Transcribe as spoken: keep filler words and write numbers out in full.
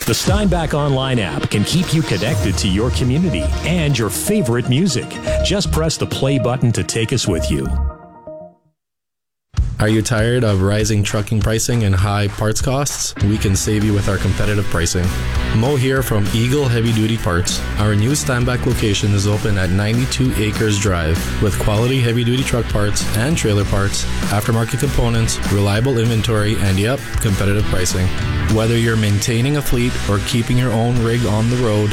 The Steinbach Online app can keep you connected to your community and your favorite music. Just press the play button to take us with you. Are you tired of rising trucking pricing and high parts costs? We can save you with our competitive pricing. Mo here from Eagle Heavy Duty Parts. Our new Steinbach location is open at ninety-two Acres Drive with quality heavy duty truck parts and trailer parts, aftermarket components, reliable inventory, and yep, competitive pricing. Whether you're maintaining a fleet or keeping your own rig on the road,